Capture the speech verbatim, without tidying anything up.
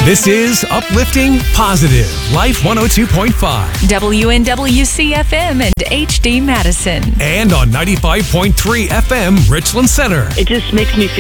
This is Uplifting Positive, Life one oh two point five. W N W C F M and H D Madison. And on ninety-five point three F M, Richland Center. It just makes me feel